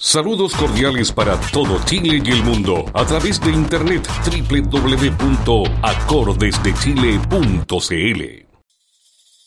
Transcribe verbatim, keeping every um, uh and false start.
Saludos cordiales para todo Chile y el mundo a través de internet doble u doble u doble u punto acordes de chile punto c l.